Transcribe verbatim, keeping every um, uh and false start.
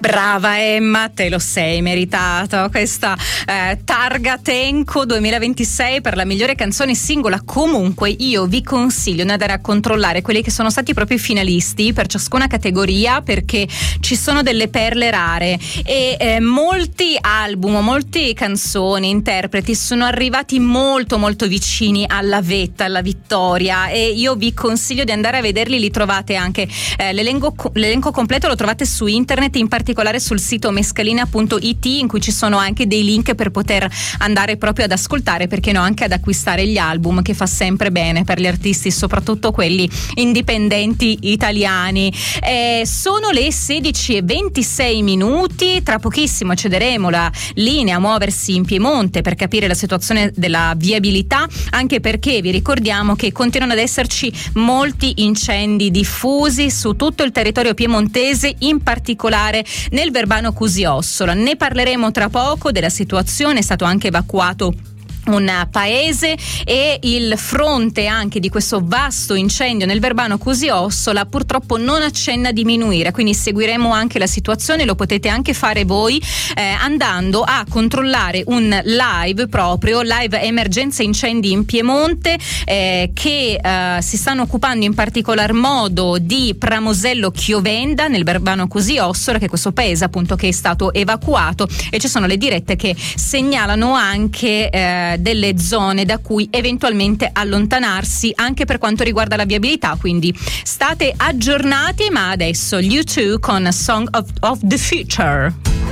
Brava Emma, te lo sei meritato questa eh, targa Tenco duemilaventisei per la migliore canzone singola. Comunque io vi consiglio di andare a controllare quelli che sono stati proprio i finalisti per ciascuna categoria, perché ci sono delle perle rare e eh, molti album, molte canzoni, interpreti sono arrivati molto molto vicini alla vetta, alla vittoria, e io vi consiglio di andare a vederli. Li trovate anche eh, l'elenco, l'elenco completo lo trovate su internet, in particolare sul sito mescalina punto it, in cui ci sono anche dei link per poter andare proprio ad ascoltare, perché no, anche ad acquistare gli album, che fa sempre bene per gli artisti, soprattutto quelli indipendenti italiani. Eh, sono le sedici e ventisei minuti, tra pochissimo cederemo la linea a Muoversi in Piemonte per capire la situazione della viabilità, anche perché vi ricordiamo che continuano ad esserci molti incendi diffusi su tutto il territorio piemontese, in particolare nel Verbano Cusio-Ossola. Ne parleremo tra poco della situazione, è stato anche evacuato un paese e il fronte anche di questo vasto incendio nel Verbano Cusio-Ossola purtroppo non accenna a diminuire, quindi seguiremo anche la situazione. Lo potete anche fare voi eh, andando a controllare un live, proprio live emergenza incendi in Piemonte, eh, che eh, si stanno occupando in particolar modo di Pramosello Chiovenda nel Verbano Cusio-Ossola, che è questo paese appunto che è stato evacuato, e ci sono le dirette che segnalano anche eh, delle zone da cui eventualmente allontanarsi anche per quanto riguarda la viabilità, quindi state aggiornati. Ma adesso gli U due con Song of, of the Future.